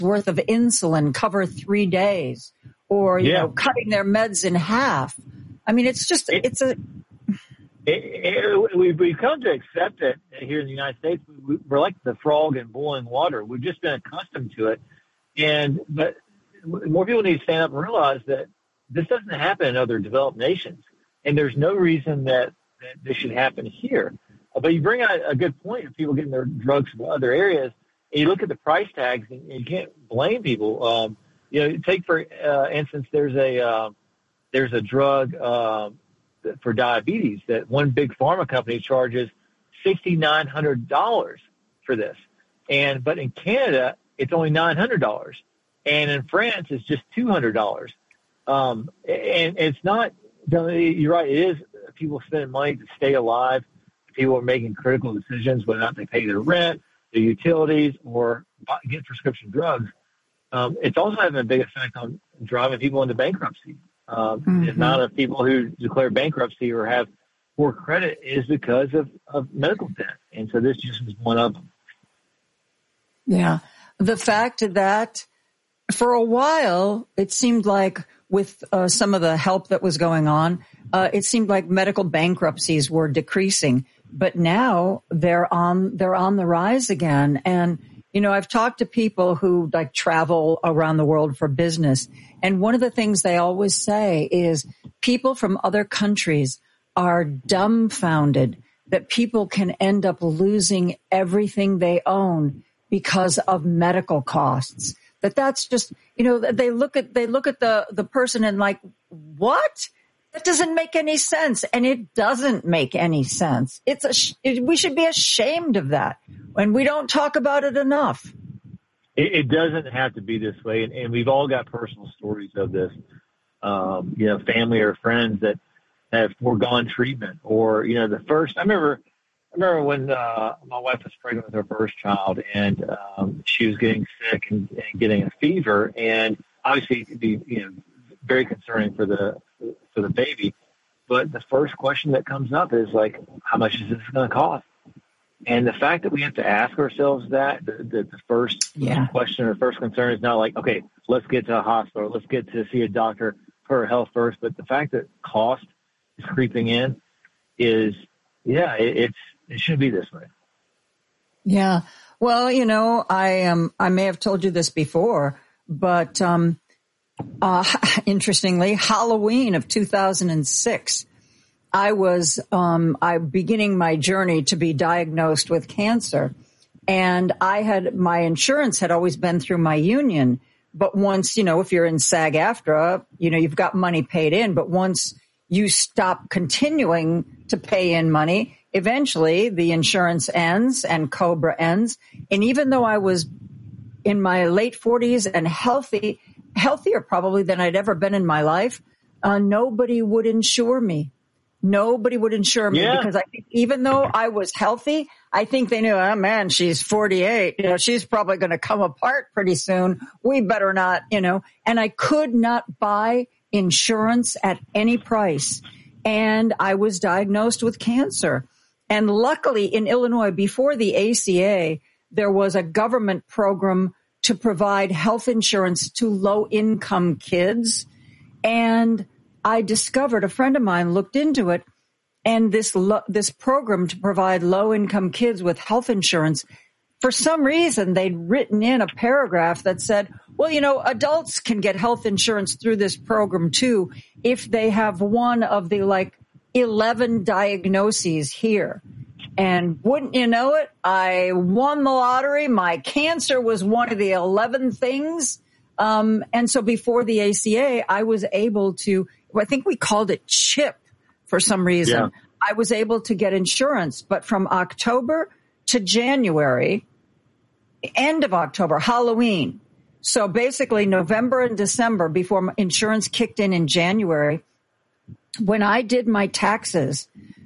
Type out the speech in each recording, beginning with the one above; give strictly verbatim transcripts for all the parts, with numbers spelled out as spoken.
worth of insulin cover three days, or, you yeah. know, cutting their meds in half. I mean, it's just, it, it's a... It, it, we've, we've come to accept it here in the United States. We, we're like the frog in boiling water. We've just been accustomed to it. And but more people need to stand up and realize that this doesn't happen in other developed nations. And there's no reason that, that this should happen here. But you bring out a good point of people getting their drugs from other areas. And you look at the price tags, and you can't blame people. Um, you know, take, for uh, instance, there's a, uh, there's a drug um, – for diabetes that one big pharma company charges six thousand nine hundred dollars for this. And, but in Canada, it's only nine hundred dollars. And in France, it's just two hundred dollars. Um, and it's not, you're right. It is people spending money to stay alive. People are making critical decisions, whether or not they pay their rent, their utilities, or get prescription drugs. Um, it's also having a big effect on driving people into bankruptcy. Um, mm-hmm. The amount of people who declare bankruptcy or have poor credit is because of, of medical debt. And so this just is one of them. Yeah. The fact that for a while, it seemed like with uh, some of the help that was going on, uh, it seemed like medical bankruptcies were decreasing. But now they're on, they're on the rise again. And, you know, I've talked to people who like travel around the world for business. And one of the things they always say is people from other countries are dumbfounded that people can end up losing everything they own because of medical costs. That that's just, you know, they look at, they look at the, the person and like, what? That doesn't make any sense. And it doesn't make any sense. It's a, it, we should be ashamed of that when we don't talk about it enough. It, it doesn't have to be this way. And, and we've all got personal stories of this, um, you know, family or friends that have foregone treatment or, you know, the first, I remember, I remember when uh, my wife was pregnant with her first child and um, she was getting sick and, and getting a fever. And obviously it could be, you know, very concerning for the, for the baby. But the first question that comes up is like, how much is this going to cost? And the fact that we have to ask ourselves that, the, the, the first yeah. question or first concern is not like, okay, let's get to a hospital, let's get to see a doctor for our health first. But the fact that cost is creeping in is, yeah, it, it's, it shouldn't be this way. Yeah. Well, you know, I um, I may have told you this before, but um, uh, interestingly, Halloween of two thousand six, I was um, I beginning my journey to be diagnosed with cancer, and I had my insurance had always been through my union. But once, you know, if you're in SAG-AFTRA, you know, you've got money paid in. But once you stop continuing to pay in money, eventually the insurance ends and COBRA ends. And even though I was in my late forties and healthy, healthier probably than I'd ever been in my life, uh, nobody would insure me. Nobody would insure me yeah. because I think even though I was healthy, I think they knew, oh man, she's forty-eight. You know, she's probably going to come apart pretty soon. We better not, you know, and I could not buy insurance at any price. And I was diagnosed with cancer. And luckily in Illinois, before the A C A, there was a government program to provide health insurance to low income kids. And I discovered, a friend of mine looked into it, and this lo- this program to provide low-income kids with health insurance, for some reason they'd written in a paragraph that said, well, you know, adults can get health insurance through this program too if they have one of the like eleven diagnoses here. And wouldn't you know it, I won the lottery. My cancer was one of the eleven things. Um, and so before the A C A, I was able to, I think we called it CHIP for some reason. Yeah. I was able to get insurance, but from October to January, end of October, Halloween. So basically November and December before my insurance kicked in in January, when I did my taxes,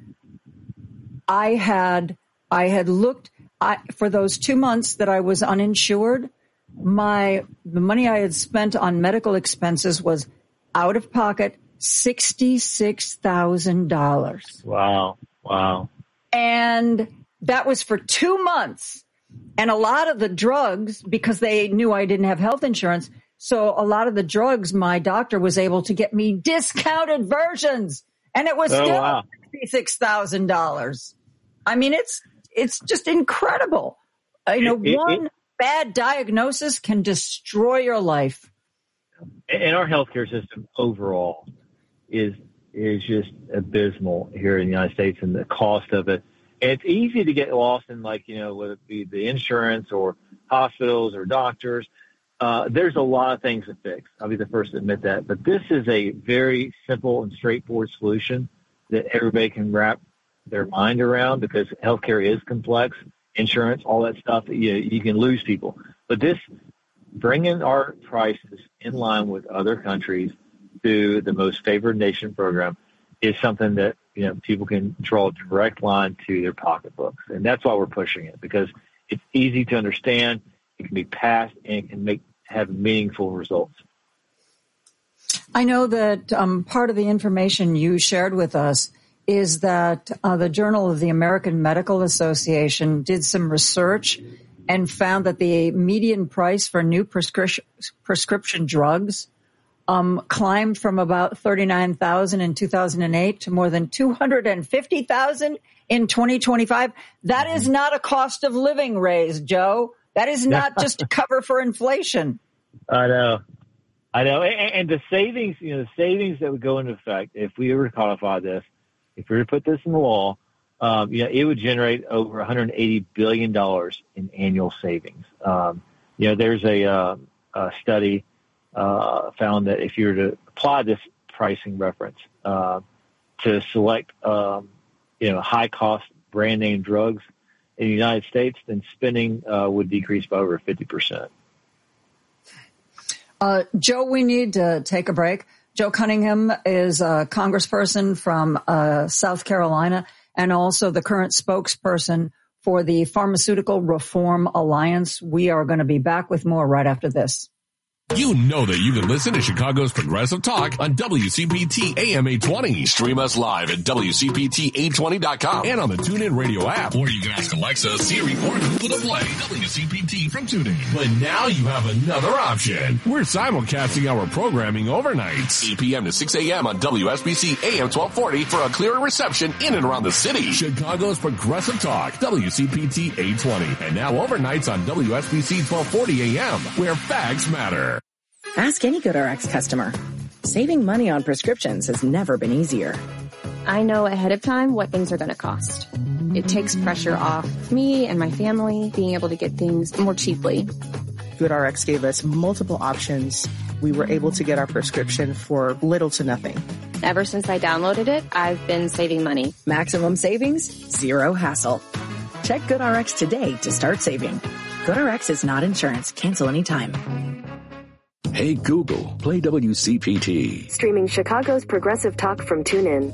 I had, I had looked I, for those two months that I was uninsured. My, the money I had spent on medical expenses was out of pocket sixty-six thousand dollars. Wow. Wow. And that was for two months. And a lot of the drugs, because they knew I didn't have health insurance, so a lot of the drugs, my doctor was able to get me discounted versions, and it was oh, still wow. sixty-six thousand dollars. I mean, it's it's just incredible. You know, it, it, one it, bad diagnosis can destroy your life. And our healthcare system overall is is just abysmal here in the United States, and the cost of it. And it's easy to get lost in, like, you know, whether it be the insurance or hospitals or doctors. Uh, there's a lot of things to fix. I'll be the first to admit that. But this is a very simple and straightforward solution that everybody can wrap their mind around, because healthcare is complex, insurance, all that stuff. You know, you can lose people. But this, bringing our prices in line with other countries through the most favored nation program, is something that, you know, people can draw a direct line to their pocketbooks. And that's why we're pushing it, because it's easy to understand, it can be passed, and it can make have meaningful results. I know that um, part of the information you shared with us is that uh, the Journal of the American Medical Association did some research and found that the median price for new prescription prescription drugs um, climbed from about thirty-nine thousand dollars in two thousand eight to more than two hundred fifty thousand dollars in twenty twenty-five. That is not a cost of living raise, Joe. That is not just to cover for inflation. I know. I know. And, and the savings, you know, the savings that would go into effect if we were to codify this, if we were to put this in the law, um, you know, it would generate over one hundred eighty billion dollars in annual savings. Um, you know, there's a, uh, a study uh, found that if you were to apply this pricing reference uh, to select, um, you know, high-cost brand-name drugs in the United States, then spending uh, would decrease by over fifty percent. Uh, Joe, we need to take a break. Joe Cunningham is a congressperson from uh, South Carolina and also the current spokesperson for the Pharmaceutical Reform Alliance. We are going to be back with more right after this. You know that you can listen to Chicago's Progressive Talk on W C P T A M eight twenty. Stream us live at W C P T eight twenty dot com and on the TuneIn Radio app. Or you can ask Alexa, Siri, or Google to play W C P T from TuneIn. But now you have another option. We're simulcasting our programming overnights, eight p.m. to six a.m. on W S B C A M twelve forty for a clearer reception in and around the city. Chicago's Progressive Talk, W C P T eight twenty. And now overnights on W S B C twelve forty A M, where facts matter. Ask any GoodRx customer. Saving money on prescriptions has never been easier. I know ahead of time what things are going to cost. It takes pressure off me and my family being able to get things more cheaply. GoodRx gave us multiple options. We were able to get our prescription for little to nothing. Ever since I downloaded it, I've been saving money. Maximum savings, zero hassle. Check GoodRx today to start saving. GoodRx is not insurance. Cancel anytime. Hey Google, play W C P T. Streaming Chicago's Progressive Talk from TuneIn.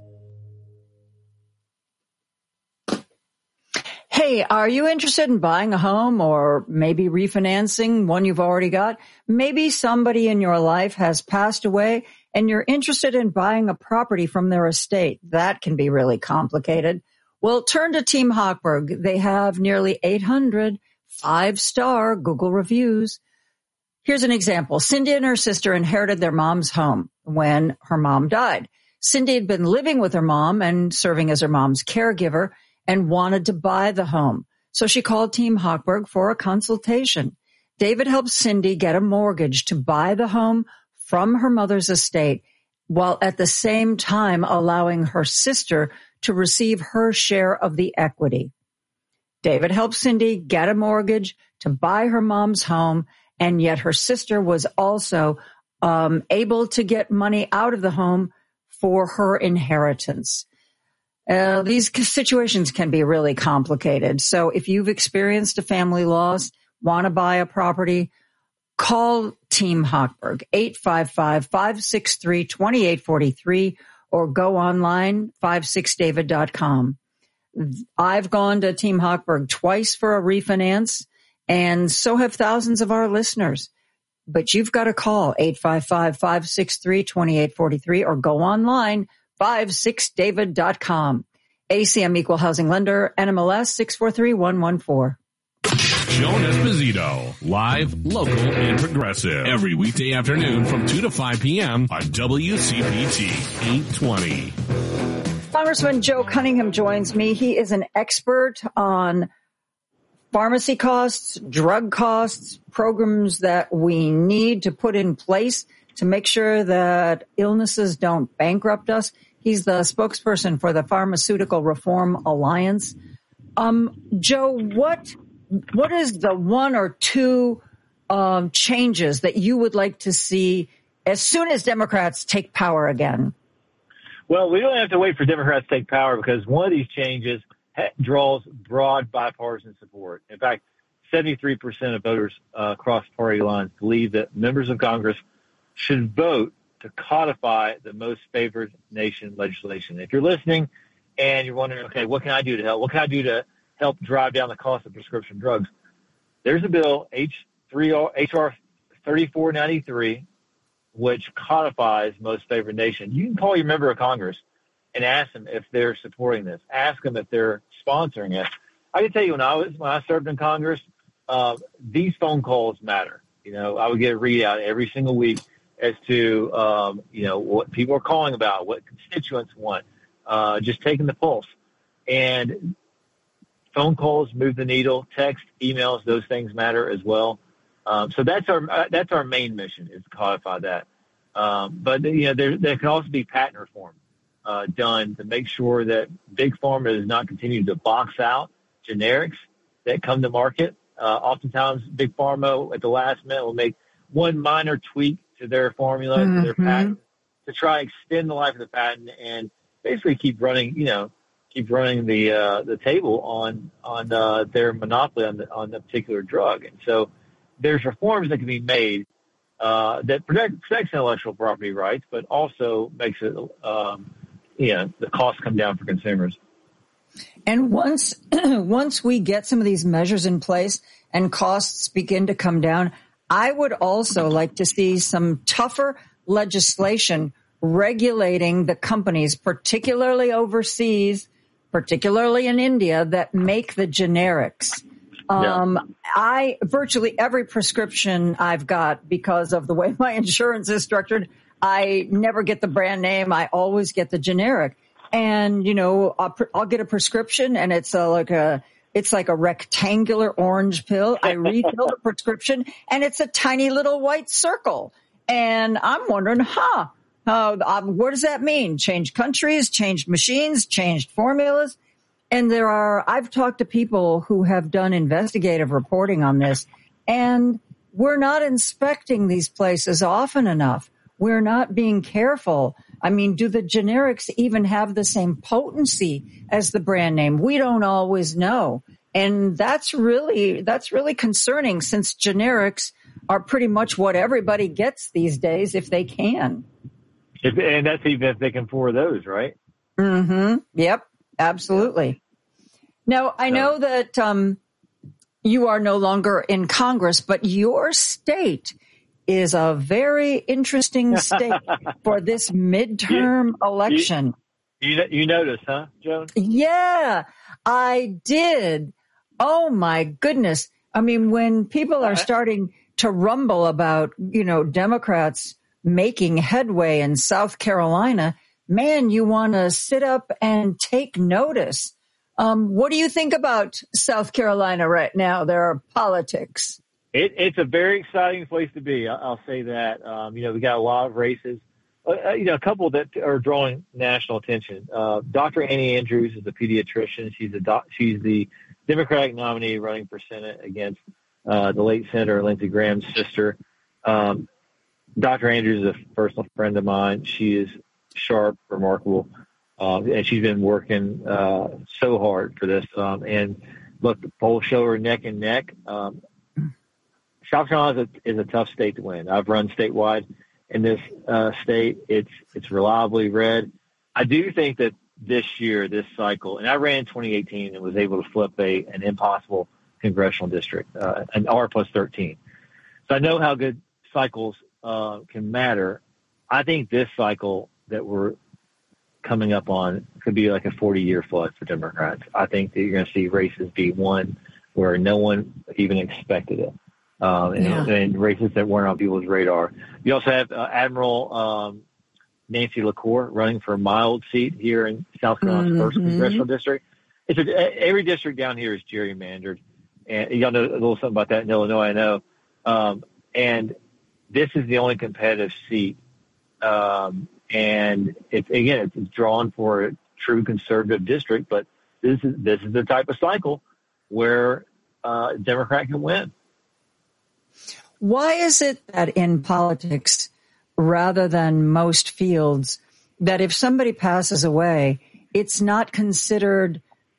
Hey, are you interested in buying a home or maybe refinancing one you've already got? Maybe somebody in your life has passed away and you're interested in buying a property from their estate. That can be really complicated. Well, turn to Team Hochberg. They have nearly eight hundred five-star Google reviews. Here's an example. Cindy and her sister inherited their mom's home when her mom died. Cindy had been living with her mom and serving as her mom's caregiver and wanted to buy the home. So she called Team Hochberg for a consultation. David helped Cindy get a mortgage to buy the home from her mother's estate, while at the same time allowing her sister to receive her share of the equity. David helped Cindy get a mortgage to buy her mom's home, and yet her sister was also um, able to get money out of the home for her inheritance. Uh, these situations can be really complicated. So if you've experienced a family loss, want to buy a property, call Team Hochberg, eight five five, five six three, two eight four three, or go online, five six david dot com. I've gone to Team Hochberg twice for a refinance, and so have thousands of our listeners. But you've got to call eight five five, five six three, two eight four three or go online, five six david dot com. A C M Equal Housing Lender, N M L S six four three one one four. Joan Esposito, live, local, and progressive. Every weekday afternoon from two to five p.m. on W C P T eight twenty. Congressman Joe Cunningham joins me. He is an expert on pharmacy costs, drug costs, programs that we need to put in place to make sure that illnesses don't bankrupt us. He's the spokesperson for the Pharmaceutical Reform Alliance. Um, Joe, what what is the one or two um, changes that you would like to see as soon as Democrats take power again? Well, we don't have to wait for Democrats to take power because one of these changes ha- draws broad bipartisan support. In fact, seventy-three percent of voters uh, across party lines believe that members of Congress should vote to codify the most favored nation legislation. If you're listening and you're wondering, okay, what can I do to help? What can I do to help drive down the cost of prescription drugs? There's a bill, H R thirty-four ninety-three, which codifies most favored nation. You can call your member of Congress and ask them if they're supporting this. Ask them if they're sponsoring it. I can tell you when I was when I served in Congress, uh, these phone calls matter. You know, I would get a readout every single week as to um, you know what people are calling about, what constituents want, uh, just taking the pulse. And phone calls move the needle. Text, emails, those things matter as well. Um, so that's our that's our main mission, is to codify that. Um, but you know, there there can also be patent reform uh, done to make sure that big pharma does not continue to box out generics that come to market. Uh, oftentimes, big pharma at the last minute will make one minor tweak to their formula, mm-hmm. to their patent, to try to extend the life of the patent and basically keep running, you know, keep running the uh, the table on on uh, their monopoly on the on the particular drug. And so there's reforms that can be made uh, that protect, protects intellectual property rights, but also makes it, um, you know, the costs come down for consumers. And once once we get some of these measures in place and costs begin to come down, I would also like to see some tougher legislation regulating the companies, particularly overseas, particularly in India, that make the generics. Um, yeah. I virtually every prescription I've got, because of the way my insurance is structured, I never get the brand name. I always get the generic. And, you know, I'll, I'll get a prescription and it's a, like a, it's like a rectangular orange pill. I refill the prescription and it's a tiny little white circle. And I'm wondering, huh, uh, um, what does that mean? Changed countries, changed machines, changed formulas. And there are, I've talked to people who have done investigative reporting on this, and we're not inspecting these places often enough. We're not being careful. I mean, do the generics even have the same potency as the brand name? We don't always know. And that's really, that's really concerning, since generics are pretty much what everybody gets these days if they can. If, and that's even if they can afford those, right? Mm-hmm. Yep. Absolutely. Now, I know that um, you are no longer in Congress, but your state is a very interesting state for this midterm you, election. You, you, you noticed, huh, Joan? Yeah, I did. Oh, my goodness. I mean, when people are starting to rumble about, you know, Democrats making headway in South Carolina, man, you want to sit up and take notice. Um, what do you think about South Carolina right now, their politics? It, it's a very exciting place to be. I'll say that. Um, you know, we got a lot of races. Uh, you know, a couple that are drawing national attention. Uh, Doctor Annie Andrews is a pediatrician. She's a doc, she's the Democratic nominee running for Senate against uh, the late Senator Lindsey Graham's sister. Um, Doctor Andrews is a personal friend of mine. She is sharp, remarkable. Um, and she's been working uh, so hard for this. Um, and look, the polls show her neck and neck. Um, South Carolina is a, is a tough state to win. I've run statewide in this uh, state. It's it's reliably red. I do think that this year, this cycle, and I ran in twenty eighteen and was able to flip a an impossible congressional district, uh, an R plus thirteen. So I know how good cycles uh, can matter. I think this cycle that we're coming up on could be like a forty-year flood for Democrats. I think that you're going to see races be won where no one even expected it. Um, and, Yeah. and races that weren't on people's radar. You also have uh, Admiral um, Nancy LaCour running for a mild seat here in South Carolina's Mm-hmm. first congressional district. It's a, every district down here is gerrymandered, and y'all know a little something about that in Illinois, I know. Um, and this is the only competitive seat, um, and it's again it's drawn for a true conservative district. But this is this is the type of cycle where uh, a Democrat can win. Why is it that in politics, rather than most fields, that if somebody passes away, it's not considered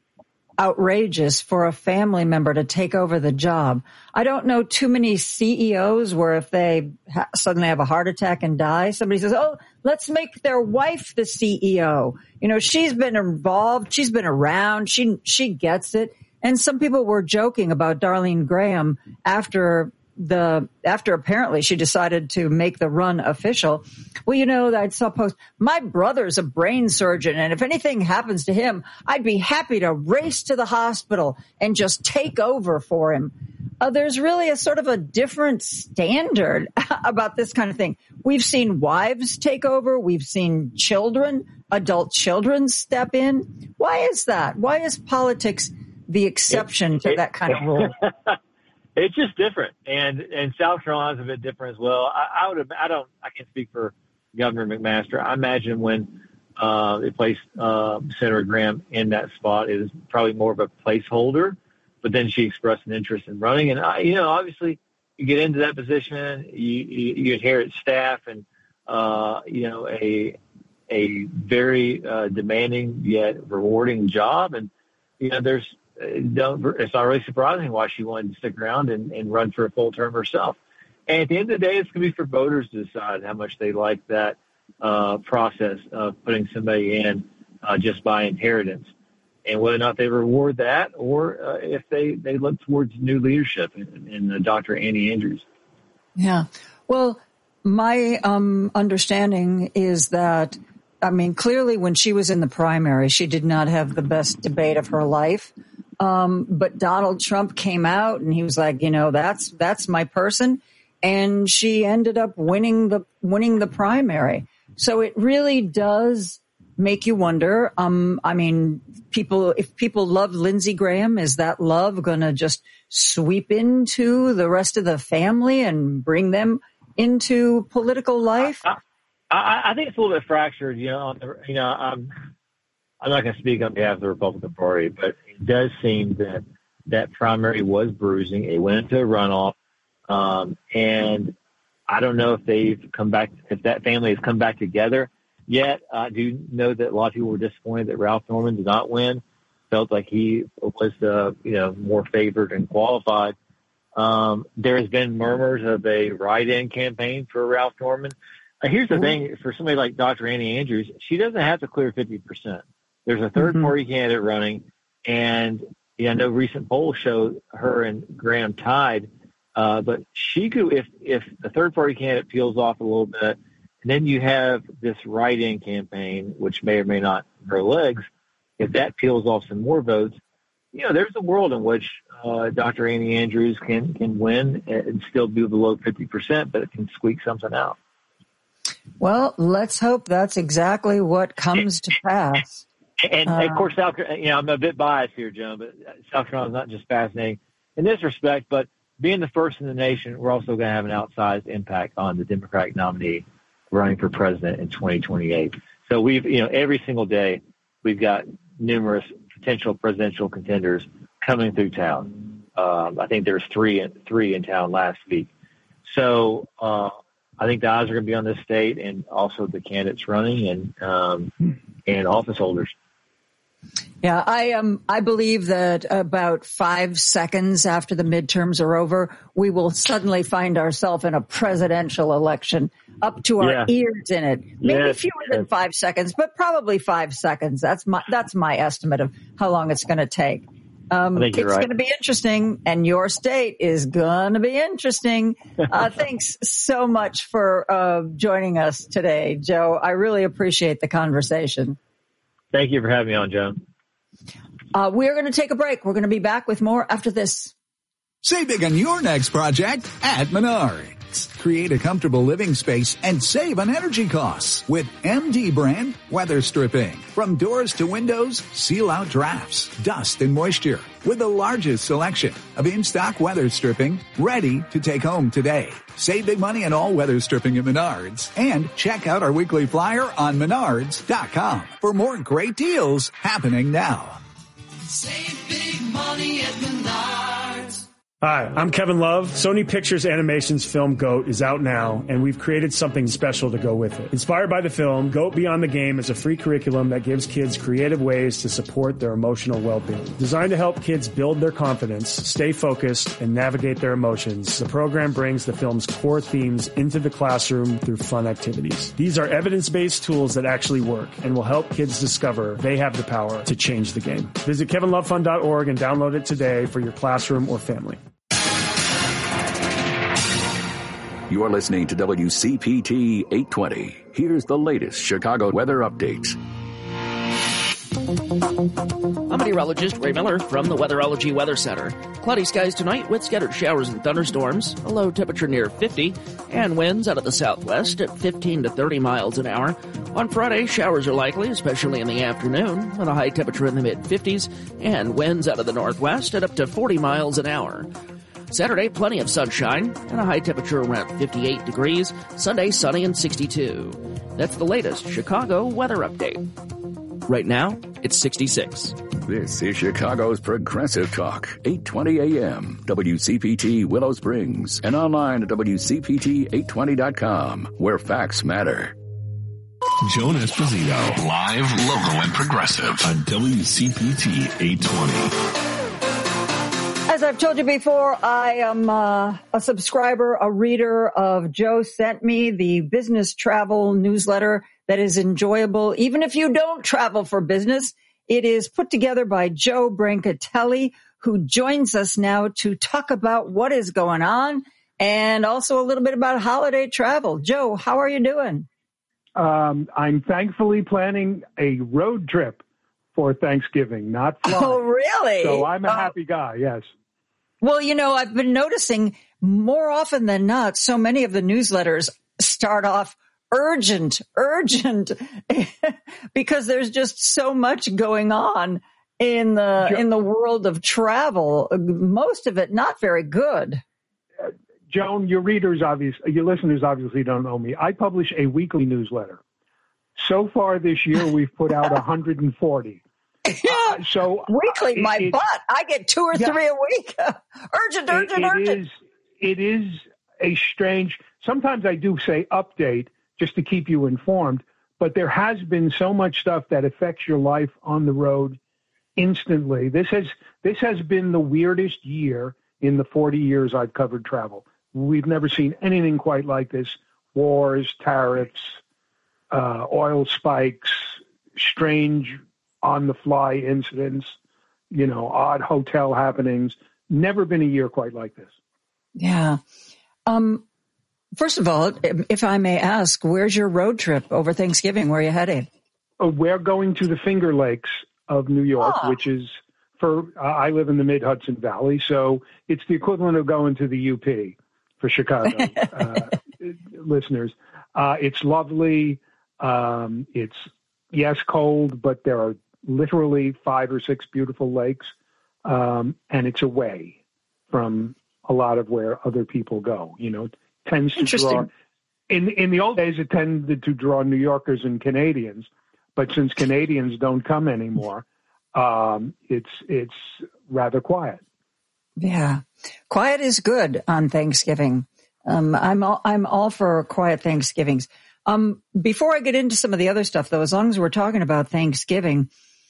outrageous for a family member to take over the job? I don't know too many C E Os where if they ha- suddenly have a heart attack and die, somebody says, oh, let's make their wife the C E O. You know, she's been involved. She's been around. She, she gets it. And some people were joking about Darlene Graham after the, after apparently she decided to make the run official. Well, you know, I saw a post, my brother's a brain surgeon, and if anything happens to him, I'd be happy to race to the hospital and just take over for him. Uh, there's really a sort of a different standard about this kind of thing. We've seen wives take over. We've seen children, adult children step in. Why is that? Why is politics the exception it, to it, that kind of rule? It's just different, and and South Carolina's a bit different as well. I, I would, I don't, I can't speak for Governor McMaster. I imagine when uh, they placed uh, Senator Graham in that spot, it was probably more of a placeholder. But then she expressed an interest in running, and I, you know, obviously, you get into that position, you you, you inherit staff, and uh, you know, a a very uh, demanding yet rewarding job, and you know, there's. Don't, it's not really surprising why she wanted to stick around and, and run for a full term herself. And at the end of the day, it's going to be for voters to decide how much they like that uh, process of putting somebody in uh, just by inheritance, and whether or not they reward that, or uh, if they, they look towards new leadership in, in uh, Doctor Annie Andrews. Yeah. Well, my um, understanding is that, I mean, clearly when she was in the primary, she did not have the best debate of her life. Um, but Donald Trump came out and he was like, you know, that's, that's my person. And she ended up winning the, winning the primary. So it really does make you wonder. Um, I mean, people, if people love Lindsey Graham, is that love going to just sweep into the rest of the family and bring them into political life? I, I, I think it's a little bit fractured, you know, on the, you know, I'm, I'm not going to speak on behalf of the Republican Party, but it does seem that that primary was bruising. It went into a runoff. Um, and I don't know if they've come back, if that family has come back together yet. I do know that a lot of people were disappointed that Ralph Norman did not win, felt like he was, uh, you know, more favored and qualified. Um, there has been murmurs of a write-in campaign for Ralph Norman. Uh, here's the thing, for somebody like Doctor Annie Andrews, she doesn't have to clear fifty percent. There's a third party mm-hmm. candidate running, and yeah, I know recent polls show her and Graham tied, uh, but she could, if if the third party candidate peels off a little bit, and then you have this write-in campaign, which may or may not grow legs, if that peels off some more votes, you know, there's a world in which uh, Doctor Annie Andrews can can win and still be below fifty percent, but it can squeak something out. Well, let's hope that's exactly what comes to pass. And, and of course, South, you know, I'm a bit biased here, Joan, but South Carolina is not just fascinating in this respect, but being the first in the nation, we're also going to have an outsized impact on the Democratic nominee running for president in twenty twenty-eight. So we've, you know, every single day we've got numerous potential presidential contenders coming through town. Um, I think there's three, three in town last week. So uh, I think the eyes are going to be on this state and also the candidates running and um, and office holders. Yeah, I um I believe that about five seconds after the midterms are over, we will suddenly find ourselves in a presidential election up to our yeah. ears in it. Maybe yes. fewer than five seconds, but probably five seconds. That's my that's my estimate of how long it's going to take. Um, it's right. going to be interesting, and your state is going to be interesting. Uh, thanks so much for uh, joining us today, Joe. I really appreciate the conversation. Thank you for having me on, Joan. Uh, we're going to take a break. We're going to be back with more after this. Save big on your next project at Menards. Create a comfortable living space and save on energy costs with M D brand weather stripping. From doors to windows, seal out drafts, dust, and moisture with the largest selection of in-stock weather stripping ready to take home today. Save big money on all weather stripping at Menards and check out our weekly flyer on menards dot com for more great deals happening now. Save big money at Menards. Hi, I'm Kevin Love. Sony Pictures Animation's film GOAT is out now, and we've created something special to go with it. Inspired by the film, GOAT Beyond the Game is a free curriculum that gives kids creative ways to support their emotional well-being. Designed to help kids build their confidence, stay focused, and navigate their emotions, the program brings the film's core themes into the classroom through fun activities. These are evidence-based tools that actually work and will help kids discover they have the power to change the game. Visit kevin love fund dot org and download it today for your classroom or family. You are listening to W C P T eight twenty. Here's the latest Chicago weather updates. I'm meteorologist Ray Miller from the Weatherology Weather Center. Cloudy skies tonight with scattered showers and thunderstorms, a low temperature near fifty, and winds out of the southwest at fifteen to thirty miles an hour. On Friday, showers are likely, especially in the afternoon, with a high temperature in the mid-fifties, and winds out of the northwest at up to forty miles an hour. Saturday, plenty of sunshine and a high temperature around fifty-eight degrees. Sunday, sunny and sixty-two. That's the latest Chicago weather update. Right now, it's sixty-six. This is Chicago's Progressive Talk, eight twenty a.m. W C P T Willow Springs and online at W C P T eight twenty dot com, where facts matter. Joan Esposito, live, local, and progressive on W C P T eight twenty. As I've told you before, I am uh, a subscriber, a reader of Joe Sent Me, the business travel newsletter that is enjoyable. Even if you don't travel for business, it is put together by Joe Brancatelli, who joins us now to talk about what is going on and also a little bit about holiday travel. Joe, how are you doing? Um, I'm thankfully planning a road trip for Thanksgiving, not flying. Oh, really? So I'm a oh. happy guy, yes. Well, you know, I've been noticing more often than not, so many of the newsletters start off urgent, urgent, because there's just so much going on in the jo- in the world of travel. Most of it not very good. Uh, Joan, your readers, obviously, your listeners obviously don't know me. I publish a weekly newsletter. So far this year, we've put out one hundred forty. Uh, so weekly, uh, my it, butt. I get two or yeah, three a week. urgent, urgent, it, it urgent. Is, it is a strange, sometimes I do say update just to keep you informed, but there has been so much stuff that affects your life on the road instantly. This has, this has been the weirdest year in the forty years I've covered travel. We've never seen anything quite like this. Wars, tariffs, uh, oil spikes, strange on-the-fly incidents, you know, odd hotel happenings. Never been a year quite like this. Yeah. Um, first of all, if I may ask, where's your road trip over Thanksgiving? Where are you headed? Oh, we're going to the Finger Lakes of New York, oh. which is for, uh, I live in the mid-Hudson Valley, so it's the equivalent of going to the U P for Chicago uh, listeners. Uh, it's lovely. Um, it's, yes, cold, but there are literally five or six beautiful lakes, um, and it's away from a lot of where other people go. You know, it tends to draw. In in the old days, it tended to draw New Yorkers and Canadians, but since Canadians don't come anymore, um, it's it's rather quiet. Yeah, quiet is good on Thanksgiving. Um, I'm all, I'm all for quiet Thanksgivings. Um, before I get into some of the other stuff, though, as long as we're talking about Thanksgiving,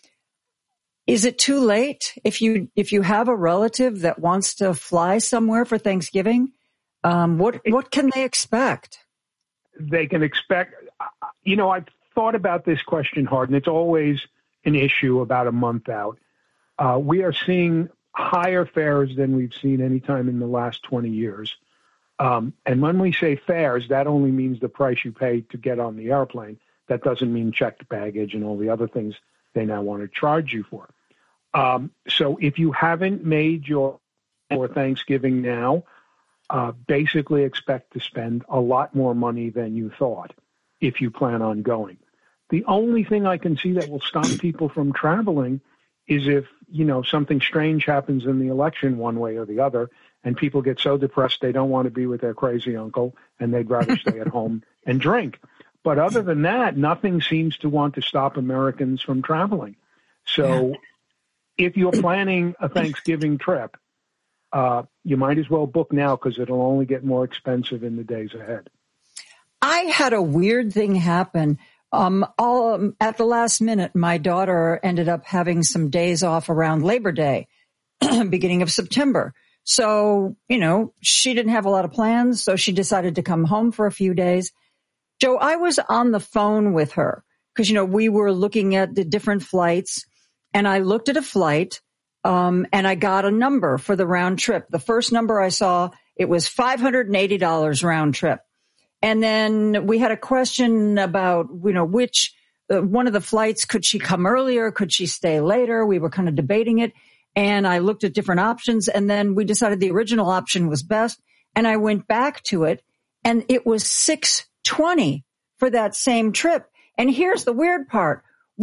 is it too late if you if you have a relative that wants to fly somewhere for Thanksgiving? Um, what what can they expect? They can expect, you know, I've thought about this question hard, and it's always an issue about a month out. Uh, we are seeing higher fares than we've seen any time in the last twenty years. Um, and when we say fares, that only means the price you pay to get on the airplane. That doesn't mean checked baggage and all the other things they now want to charge you for. Um, so if you haven't made your for Thanksgiving now, uh, basically expect to spend a lot more money than you thought if you plan on going. The only thing I can see that will stop people from traveling is if, you know, something strange happens in the election one way or the other, and people get so depressed they don't want to be with their crazy uncle, and they'd rather stay at home and drink. But other than that, nothing seems to want to stop Americans from traveling. So if you're planning a Thanksgiving trip, uh, you might as well book now because it'll only get more expensive in the days ahead. I had a weird thing happen. Um, all um, at the last minute, my daughter ended up having some days off around Labor Day, beginning of September. So, you know, she didn't have a lot of plans, so she decided to come home for a few days. Joe, I was on the phone with her because, you know, we were looking at the different flights, and I looked at a flight, um, and I got a number for the round trip. The first number I saw, it was five hundred eighty dollars round trip. And then we had a question about, you know, which uh, one of the flights, could she come earlier? Could she stay later? We were kind of debating it. And I looked at different options, and then we decided the original option was best. And I went back to it, and it was six twenty for that same trip. And here's the weird part.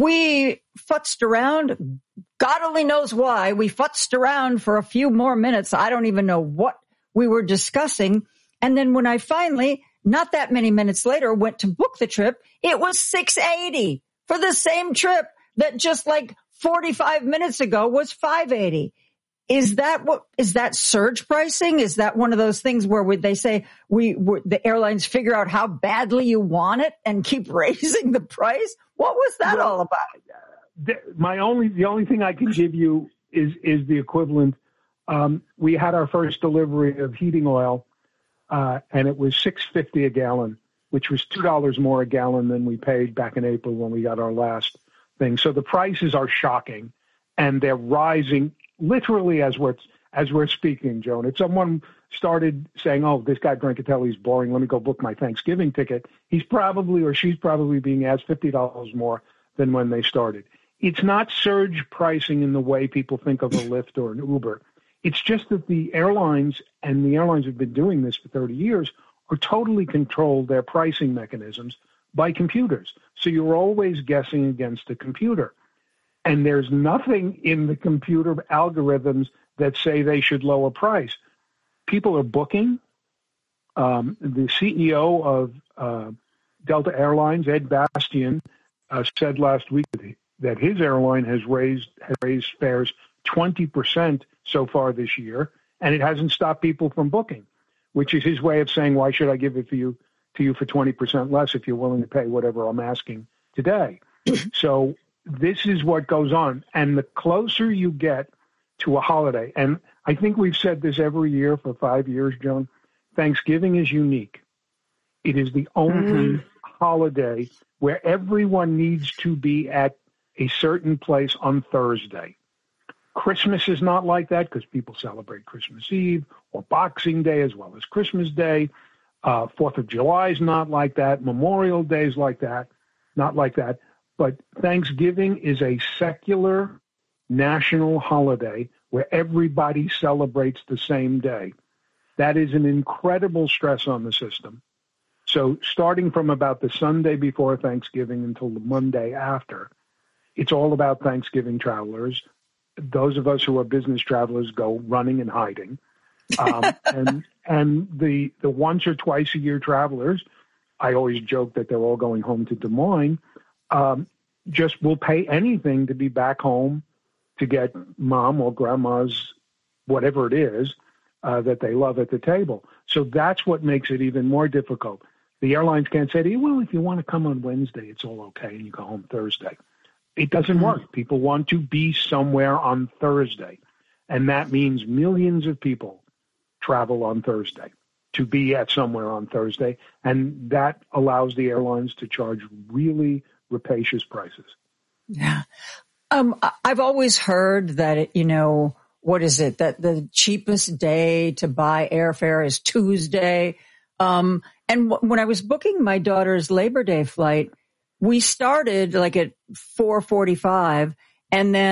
We futzed around. God only knows why. We futzed around for a few more minutes. I don't even know what we were discussing. And then when I finally, not that many minutes later, went to book the trip, it was six eighty for the same trip that just like forty-five minutes ago was five eighty. Is that what, is that surge pricing? Is that one of those things where would they say we, we, the airlines figure out how badly you want it and keep raising the price? What was that well, all about? The, my only, the only thing I can give you is, is the equivalent. Um, we had our first delivery of heating oil, uh, and it was six fifty a gallon, which was two dollars more a gallon than we paid back in April when we got our last thing. So the prices are shocking, and they're rising literally as we're as we're speaking, Joan. If someone started saying, "Oh, this guy Brancatelli's boring, let me go book my Thanksgiving ticket," he's probably or she's probably being asked fifty dollars more than when they started. It's not surge pricing in the way people think of a Lyft or an Uber. It's just that the airlines, and the airlines have been doing this for thirty years, are totally controlled their pricing mechanisms by computers. So you're always guessing against a computer. And there's nothing in the computer algorithms that say they should lower price. People are booking. Um, the C E O of uh, Delta Airlines, Ed Bastian, uh, said last week that his airline has raised has raised fares twenty percent so far this year, and it hasn't stopped people from booking, which is his way of saying, why should I give it for you to you for twenty percent less if you're willing to pay whatever I'm asking today? So this is what goes on. And the closer you get to a holiday, and I think we've said this every year for five years, Joan, Thanksgiving is unique. It is the only mm-hmm. holiday where everyone needs to be at a certain place on Thursday. Christmas is not like that because people celebrate Christmas Eve or Boxing Day as well as Christmas Day. Uh, Fourth of July is not like that. Memorial Day is like that, not like that. But Thanksgiving is a secular national holiday where everybody celebrates the same day. That is an incredible stress on the system. So starting from about the Sunday before Thanksgiving until the Monday after, it's all about Thanksgiving travelers. Those of us who are business travelers go running and hiding. Um, and and the, the once or twice a year travelers, I always joke that they're all going home to Des Moines, um, just will pay anything to be back home to get mom or grandma's, whatever it is, uh, that they love at the table. So that's what makes it even more difficult. The airlines can't say to you, well, if you want to come on Wednesday, it's all okay, and you go home Thursday. It doesn't work. People want to be somewhere on Thursday, and that means millions of people travel on Thursday to be at somewhere on Thursday, and that allows the airlines to charge really rapacious prices. Yeah. Um, I've always heard that, you know, what is it, that the cheapest day to buy airfare is Tuesday. Um, and w- when I was booking my daughter's Labor Day flight, we started like at four forty-five, and then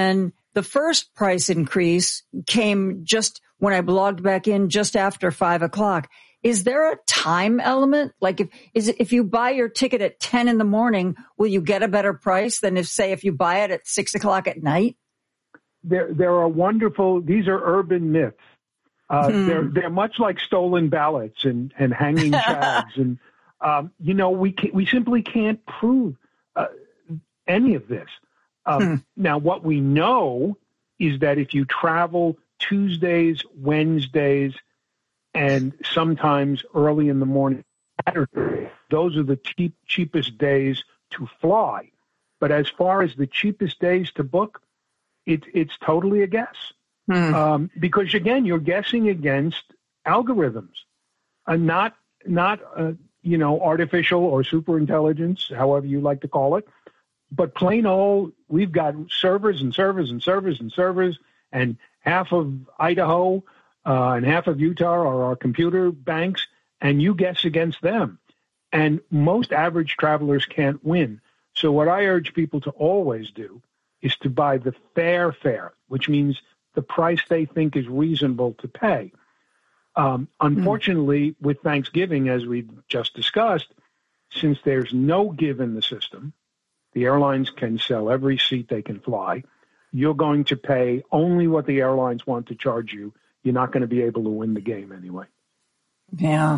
the first price increase came just when I logged back in just after five o'clock. Is there a time element? Like if, is it, if you buy your ticket at ten in the morning, will you get a better price than if, say, if you buy it at six o'clock at night? There, there are wonderful, these are urban myths. Uh, hmm. They're, they're much like stolen ballots and, and hanging chads. And, um, you know, we can, we simply can't prove uh, any of this. Um, hmm. Now, what we know is that if you travel Tuesdays, Wednesdays, and sometimes early in the morning, Saturday, those are the cheap, cheapest days to fly. But as far as the cheapest days to book, it, it's totally a guess. Hmm. Um, because, again, you're guessing against algorithms, uh, not, not uh, you know, artificial or super intelligence, however you like to call it, but plain old, we've got servers and servers and servers and servers, and half of Idaho uh, and half of Utah are our computer banks, and you guess against them. And most average travelers can't win. So what I urge people to always do is to buy the fair fare, which means the price they think is reasonable to pay. Um, unfortunately, mm. with Thanksgiving, as we just discussed, since there's no give in the system, the airlines can sell every seat they can fly. You're going to pay only what the airlines want to charge you. You're not going to be able to win the game anyway. Yeah.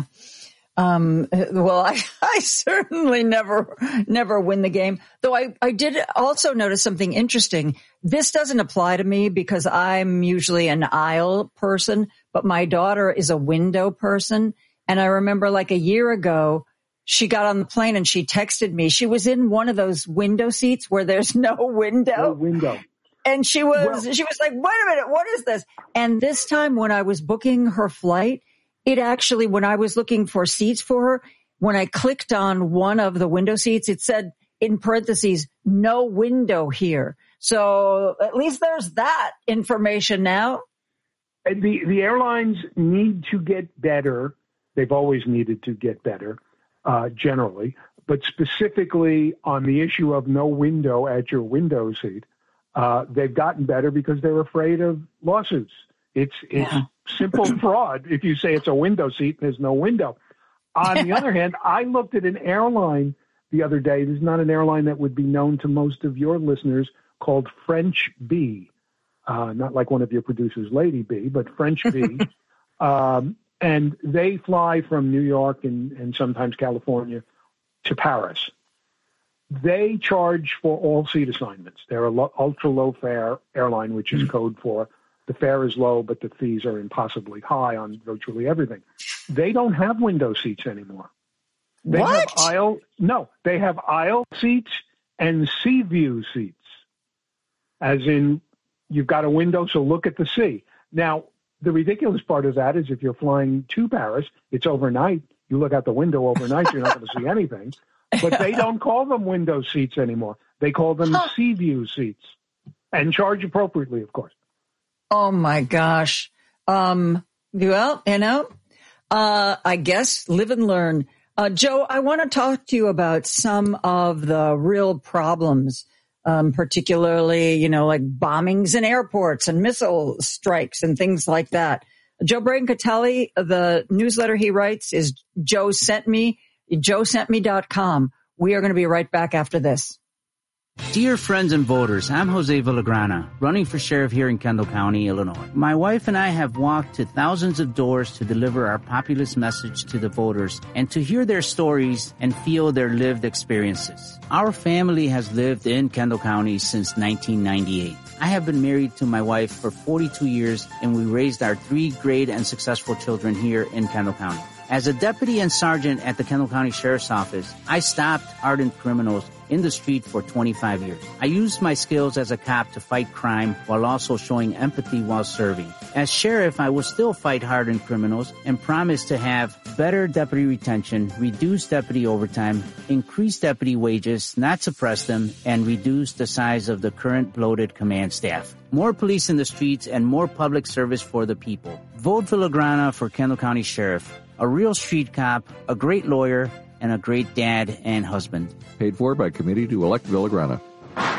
Um, well, I, I certainly never, never win the game. Though I, I did also notice something interesting. This doesn't apply to me because I'm usually an aisle person, but my daughter is a window person. And I remember like a year ago, she got on the plane and she texted me. She was in one of those window seats where there's no window. No window. And she was, well, she was like, wait a minute, what is this? And this time when I was booking her flight, it actually, when I was looking for seats for her, when I clicked on one of the window seats, it said in parentheses, no window here. So at least there's that information now. The, the airlines need to get better. They've always needed to get better, uh, generally, but specifically on the issue of no window at your window seat. Uh, they've gotten better because they're afraid of lawsuits. It's, it's yeah. simple fraud if you say it's a window seat and there's no window. On the other hand, I looked at an airline the other day. This is not an airline that would be known to most of your listeners, called French Bee. Uh, not like one of your producers, Lady B, but French Bee. um, and they fly from New York and, and sometimes California to Paris. They charge for all seat assignments. They're an ultra-low fare airline, which is mm-hmm. code for the fare is low, but the fees are impossibly high on virtually everything. They don't have window seats anymore. They what? have aisle. No, they have aisle seats and sea view seats, as in you've got a window, so look at the sea. Now, the ridiculous part of that is if you're flying to Paris, it's overnight. You look out the window overnight, you're not going to see anything. But they don't call them window seats anymore. They call them huh. sea view seats, and charge appropriately, of course. Oh, my gosh. Um, well, you know, uh, I guess live and learn. Uh, Joe, I want to talk to you about some of the real problems, um, particularly, you know, like bombings in airports and missile strikes and things like that. Joe Brancatelli, the newsletter he writes is Joe Sent Me, joe sent me dot com. We are going to be right back after this. Dear friends and voters, I'm Jose Villagrana, running for sheriff here in Kendall County, Illinois. My wife and I have walked to thousands of doors to deliver our populist message to the voters and to hear their stories and feel their lived experiences. Our family has lived in Kendall County since nineteen ninety-eight. I have been married to my wife for forty-two years, and we raised our three great and successful children here in Kendall County. As a deputy and sergeant at the Kendall County Sheriff's Office, I stopped hardened criminals in the street for twenty-five years. I used my skills as a cop to fight crime while also showing empathy while serving. As sheriff, I will still fight hardened criminals and promise to have better deputy retention, reduce deputy overtime, increase deputy wages, not suppress them, and reduce the size of the current bloated command staff. More police in the streets and more public service for the people. Vote Villagrana for Kendall County Sheriff. A real street cop, a great lawyer, and a great dad and husband. Paid for by Committee to Elect Villagrana.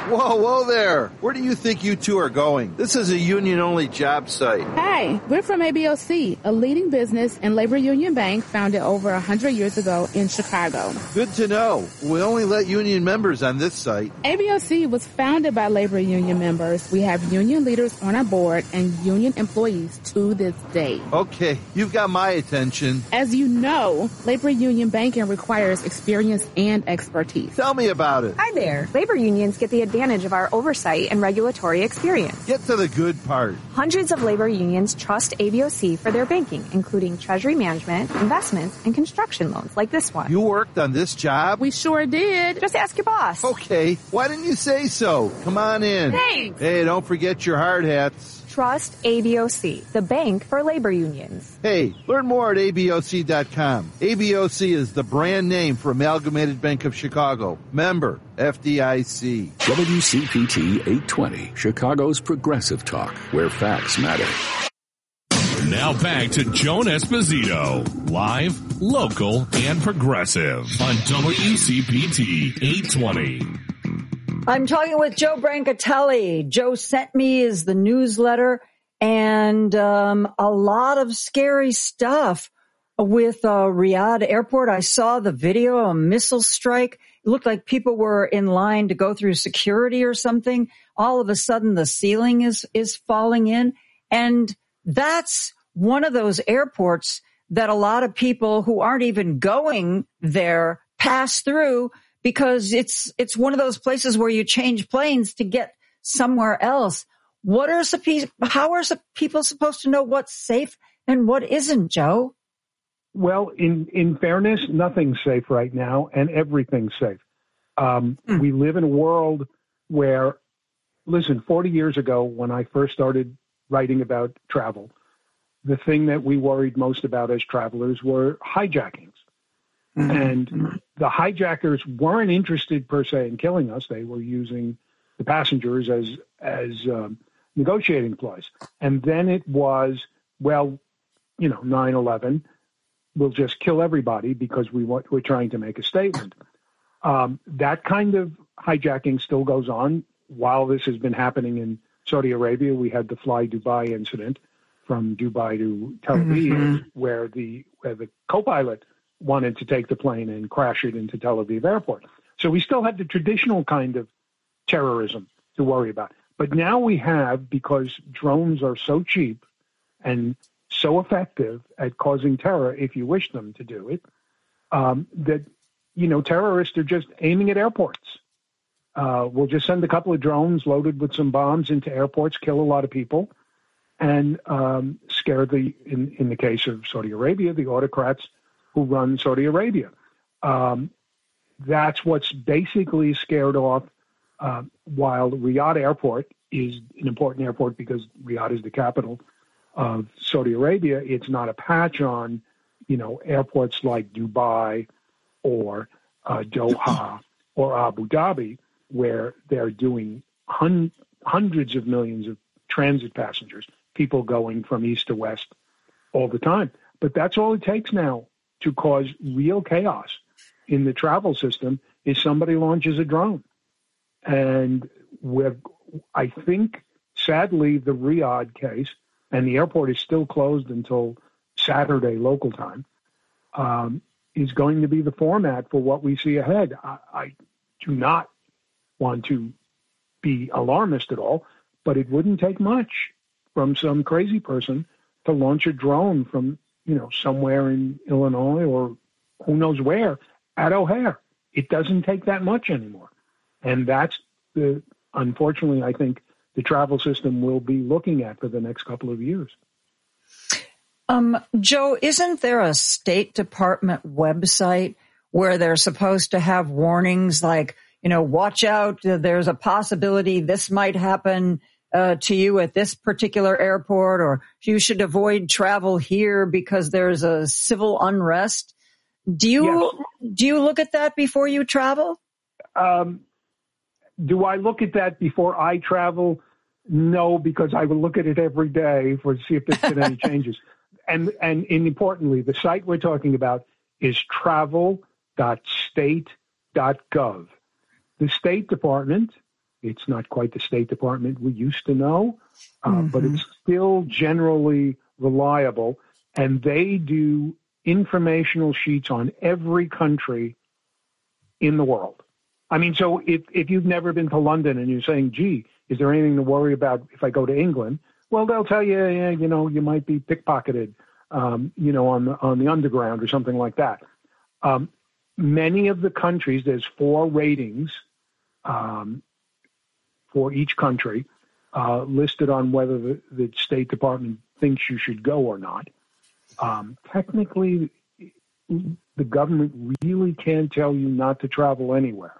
Whoa, whoa there. Where do you think you two are going? This is a union-only job site. Hi, we're from A B O C, a leading business and labor union bank founded over one hundred years ago in Chicago. Good to know. We only let union members on this site. A B O C was founded by labor union members. We have union leaders on our board and union employees to this day. Okay, you've got my attention. As you know, labor union banking requires experience and expertise. Tell me about it. Hi there. Labor unions get the advantage of our oversight and regulatory experience. Get to the good part. Hundreds of labor unions trust A B O C for their banking, including treasury management, investments, and construction loans like this one. You worked on this job? We sure did. Just ask your boss. Okay. Why didn't you say so? Come on in. Thanks. Hey, don't forget your hard hats. Trust A B O C, the bank for labor unions. Hey, learn more at A B O C dot com. A B O C is the brand name for Amalgamated Bank of Chicago. Member, F D I C. W C P T eight twenty, Chicago's Progressive Talk, where facts matter. Now back to Joan Esposito, live, local, and progressive on W C P T eight twenty. I'm talking with Joe Brancatelli. Joe sent me is the newsletter and um, a lot of scary stuff with uh, Riyadh Airport. I saw the video, a missile strike. It looked like people were in line to go through security or something. All of a sudden, the ceiling is is falling in. And that's one of those airports that a lot of people who aren't even going there pass through, because it's it's one of those places where you change planes to get somewhere else. What are some, how are some people supposed to know what's safe and what isn't, Joe? Well, in, in fairness, nothing's safe right now, and everything's safe. Um, mm. We live in a world where, listen, forty years ago when I first started writing about travel, the thing that we worried most about as travelers were hijackings. Mm-hmm. And the hijackers weren't interested per se in killing us. They were using the passengers as as um, negotiating ploys. And then it was, well, you know, nine eleven, we'll just kill everybody because we want, we're trying to make a statement. Um, that kind of hijacking still goes on. While this has been happening in Saudi Arabia, we had the Fly Dubai incident from Dubai to Tel Aviv, mm-hmm. where the where the co-pilot wanted to take the plane and crash it into Tel Aviv airport. So we still have the traditional kind of terrorism to worry about. But now we have, because drones are so cheap and so effective at causing terror, if you wish them to do it, um, that, you know, terrorists are just aiming at airports. Uh, we'll just send a couple of drones loaded with some bombs into airports, kill a lot of people, and um, scare the, in, in the case of Saudi Arabia, the autocrats who run Saudi Arabia. Um, that's what's basically scared off, uh, while Riyadh Airport is an important airport because Riyadh is the capital of Saudi Arabia. It's not a patch on, you know, airports like Dubai or uh, Doha or Abu Dhabi, where they're doing hun- hundreds of millions of transit passengers, people going from east to west all the time. But that's all it takes now to cause real chaos in the travel system is somebody launches a drone. And we're, I think, sadly, the Riyadh case, and the airport is still closed until Saturday local time, um, is going to be the format for what we see ahead. I, I do not want to be alarmist at all, but it wouldn't take much from some crazy person to launch a drone from, you know, somewhere in Illinois or who knows where at O'Hare. It doesn't take that much anymore. And that's the, unfortunately, I think the travel system will be looking at for the next couple of years. Um, Joe, isn't there a State Department website where they're supposed to have warnings like, you know, watch out, there's a possibility this might happen uh, to you at this particular airport, or you should avoid travel here because there's a civil unrest? Do you yes. do you look at that before you travel? Um, do I look at that before I travel? No, because I will look at it every day for to see if there's been any changes. And, and and importantly, the site we're talking about is travel dot state dot gov. The State Department, It's not quite the State Department we used to know, uh, Mm-hmm. but it's still generally reliable. And they do informational sheets on every country in the world. I mean, so if, if you've never been to London and you're saying, gee, is there anything to worry about if I go to England? Well, they'll tell you, yeah, you know, you might be pickpocketed, um, you know, on the, on the underground or something like that. Um, many of the countries, there's four ratings um, for each country uh, listed on whether the, the State Department thinks you should go or not. Um, technically, the government really can't tell you not to travel anywhere.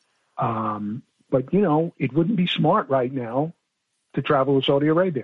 Um, but, you know, it wouldn't be smart right now to travel to Saudi Arabia.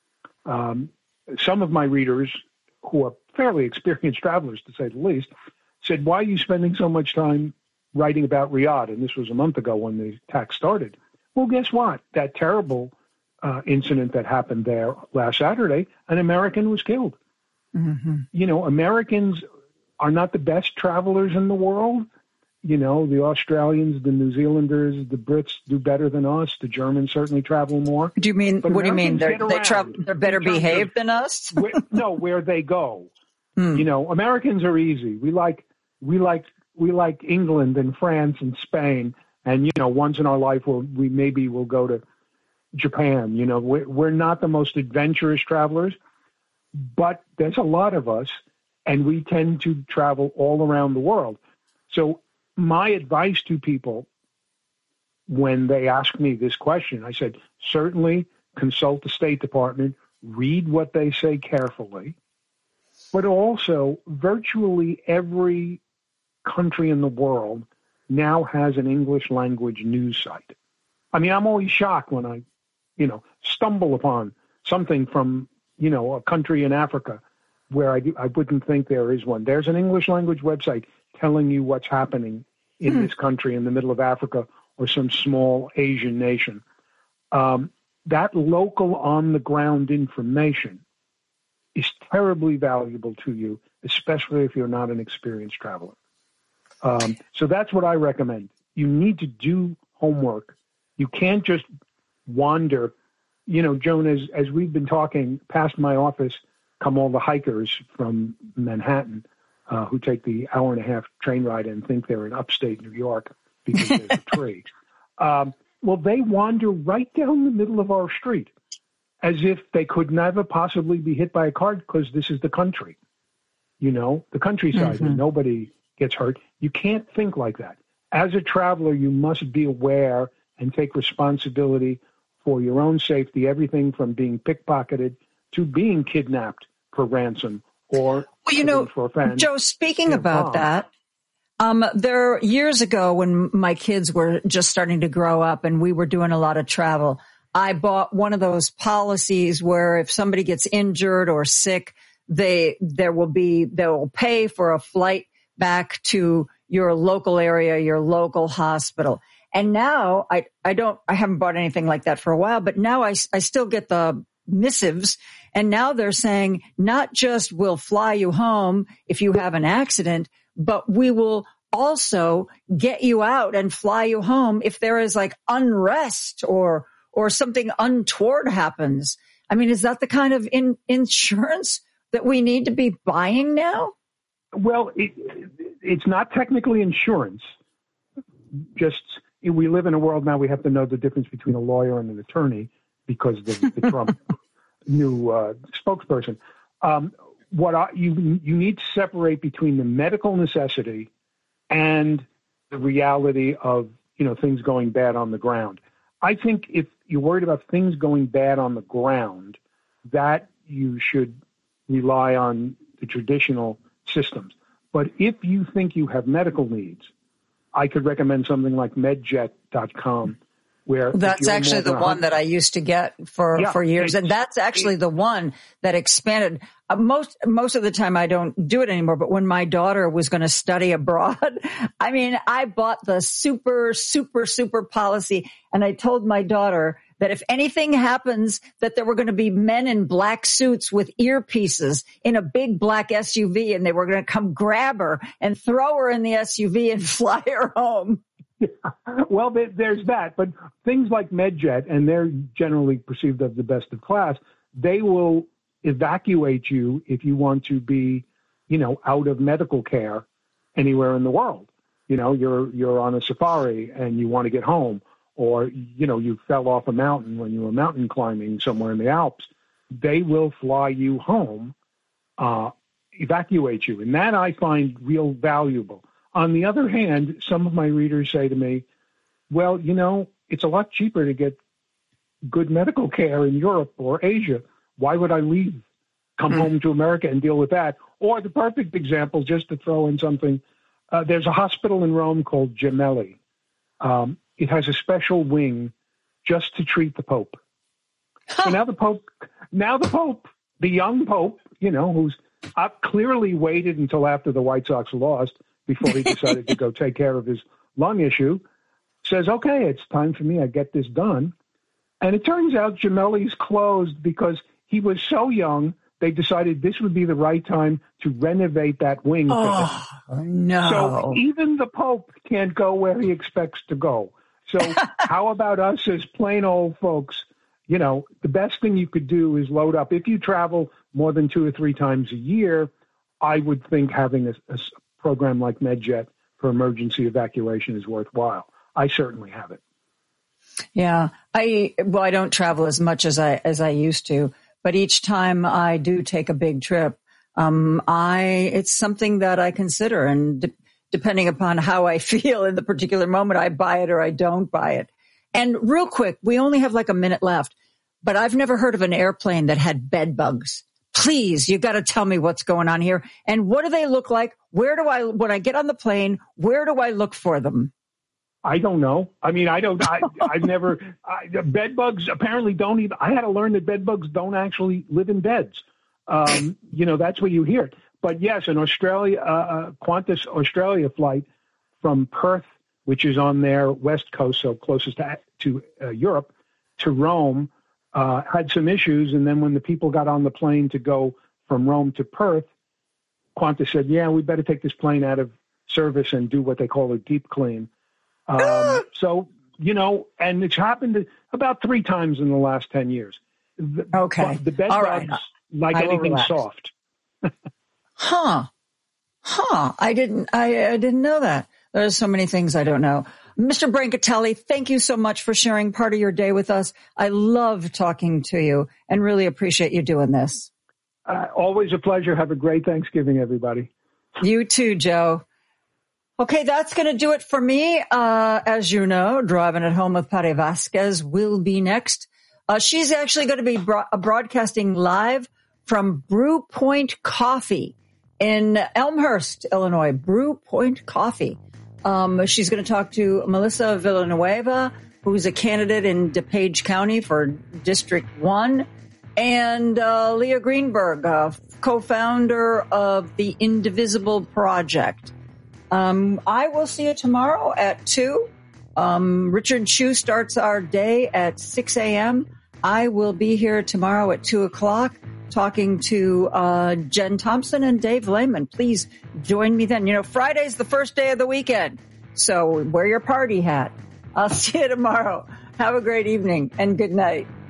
Um, some of my readers, who are fairly experienced travelers, to say the least, said, why are you spending so much time writing about Riyadh? And this was a month ago when the attack started. Well, guess what? That terrible uh, incident that happened there last Saturday, an American was killed. Mm-hmm. You know, Americans are not the best travelers in the world. You know, the Australians, the New Zealanders, the Brits do better than us. The Germans certainly travel more. Do you mean, But what do you mean? Americans They're, get they travel, around they're better in terms of behaved than us? where, no, where they go. Hmm. You know, Americans are easy. We like, we like, we like England and France and Spain. And, you know, once in our life, we'll, we maybe will go to Japan. You know, we're, we're not the most adventurous travelers, but there's a lot of us, and we tend to travel all around the world. So my advice to people when they ask me this question, I said, certainly consult the State Department, read what they say carefully, but also virtually every country in the world now has an English language news site. I mean, I'm always shocked when I, you know, stumble upon something from, you know, a country in Africa where I, I wouldn't think there is one. There's an English language website telling you what's happening in Hmm. this country in the middle of Africa or some small Asian nation. Um, that local on-the-ground information is terribly valuable to you, especially if you're not an experienced traveler. Um, so that's what I recommend. You need to do homework. You can't just wander. You know, Joan, as, as we've been talking, past my office come all the hikers from Manhattan uh, who take the hour and a half train ride and think they're in upstate New York because there's a tree. Um, well, they wander right down the middle of our street as if they could never possibly be hit by a car because this is the country. You know, the countryside, Mm-hmm. and nobody gets hurt. You can't think like that. As a traveler, you must be aware and take responsibility for your own safety, everything from being pickpocketed to being kidnapped for ransom or Well, you know, for offense. Joe, speaking Yeah, about bomb. that, um, there years ago when my kids were just starting to grow up and we were doing a lot of travel, I bought one of those policies where if somebody gets injured or sick, they, there will be, they will pay for a flight back to your local area, your local hospital. And now I, I don't, I haven't bought anything like that for a while, but now I, I still get the missives. And now they're saying not just we'll fly you home if you have an accident, but we will also get you out and fly you home if there is like unrest or, or something untoward happens. I mean, is that the kind of in, insurance that we need to be buying now? Well, it, it's not technically insurance. Just we live in a world now we have to know the difference between a lawyer and an attorney because of the, the Trump new uh, spokesperson. Um, what I, you you need to separate between the medical necessity and the reality of you know things going bad on the ground. I think if you're worried about things going bad on the ground, that you should rely on the traditional systems. But if you think you have medical needs, I could recommend something like medjet dot com, where that's actually the one that I used to get for, Yeah, for years. And that's actually the one that expanded. Uh, most, most of the time I don't do it anymore, but when my daughter was going to study abroad, I mean, I bought the super, super, super policy. And I told my daughter that if anything happens, that there were going to be men in black suits with earpieces in a big black S U V, and they were going to come grab her and throw her in the S U V and fly her home. Well, there's that. But things like MedJet, and they're generally perceived as the best of class, they will evacuate you if you want to be, you know, out of medical care anywhere in the world. You know, you're you're on a safari and you want to get home, or, you know, you fell off a mountain when you were mountain climbing somewhere in the Alps. They will fly you home, uh, evacuate you. And that I find real valuable. On the other hand, some of my readers say to me, well, you know, it's a lot cheaper to get good medical care in Europe or Asia. Why would I leave, come mm. home to America and deal with that? Or the perfect example, just to throw in something, uh, there's a hospital in Rome called Gemelli. Um, it has a special wing just to treat the Pope. So now the Pope, now the Pope, the young Pope, you know, who's up, clearly waited until after the White Sox lost before he decided to go take care of his lung issue, says, okay, it's time for me. I get this done. And it turns out Gemelli's closed because he was so young, they decided this would be the right time to renovate that wing. Oh, no. So even the Pope can't go where he expects to go. So how about us as plain old folks? You know, the best thing you could do is load up. If you travel more than two or three times a year, I would think having a, a program like MedJet for emergency evacuation is worthwhile. I certainly have it. Yeah, I well, I don't travel as much as I as I used to, but each time I do take a big trip, um, I it's something that I consider, and de- depending upon how I feel in the particular moment, I buy it or I don't buy it. And real quick, we only have like a minute left, but I've never heard of an airplane that had bed bugs. Please, you got to tell me what's going on here, and what do they look like? Where do I when I get on the plane? Where do I look for them? I don't know. I mean, I don't, I, I've never, I, bed bugs apparently don't even, I had to learn that bed bugs don't actually live in beds. Um, you know, that's where you hear it. But yes, an Australia, uh, Qantas Australia flight from Perth, which is on their west coast, so closest to, to uh, Europe, to Rome, uh, had some issues. And then when the people got on the plane to go from Rome to Perth, Qantas said, yeah, we better take this plane out of service and do what they call a deep clean. Um, so, you know, and it's happened about three times in the last ten years. The, okay. The bed All bugs, right. like I anything soft. Huh. Huh. I didn't, I, I didn't know that. There's so many things I don't know. Mister Brancatelli, thank you so much for sharing part of your day with us. I love talking to you and really appreciate you doing this. Uh, always a pleasure. Have a great Thanksgiving, everybody. You too, Joe. Okay, that's going to do it for me. Uh, as you know, Driving at Home with Patty Vasquez will be next. Uh, she's actually going to be bro- broadcasting live from Brew Point Coffee in Elmhurst, Illinois. Brew Point Coffee. Um, she's going to talk to Melissa Villanueva, who's a candidate in DuPage County for District one, and uh, Leah Greenberg, uh, co-founder of the Indivisible Project. Um, I will see you tomorrow at two. Um, Richard Chu starts our day at six a.m. I will be here tomorrow at two o'clock talking to uh, Jen Thompson and Dave Lehman. Please join me then. You know, Friday's the first day of the weekend, so wear your party hat. I'll see you tomorrow. Have a great evening and good night.